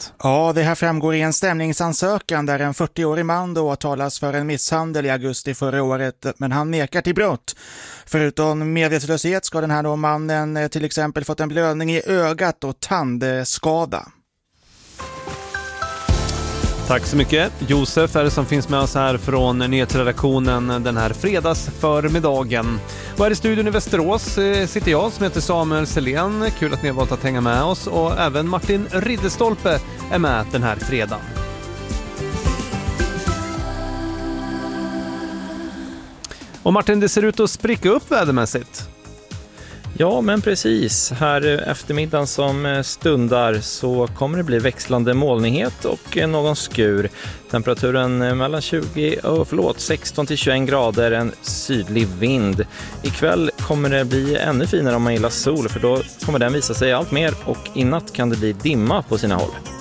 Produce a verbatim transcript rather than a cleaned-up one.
fallet. Ja, det här framgår i en stämningsansökan där en fyrtioårig man då åtalas för en misshandel i augusti förra året, men han nekar till brott. Förutom medvetslöshet ska den här då mannen till exempel fått en blödning i ögat och tandskada. Tack så mycket. Josef är det som finns med oss här från nyhetsredaktionen den här fredagsförmiddagen. Och här i studion i Västerås eh, sitter jag som heter Samuel Selén. Kul att ni har valt att hänga med oss. Och även Martin Ridderstolpe är med den här fredagen. Och Martin, det ser ut att spricka upp vädermässigt. Ja, men precis. Här eftermiddagen som stundar så kommer det bli växlande molnighet och någon skur. Temperaturen mellan tjugo och förlåt, sexton till tjugoett grader, en sydlig vind. Ikväll kommer det bli ännu finare om man gillar sol, för då kommer den visa sig allt mer och i natt kan det bli dimma på sina håll.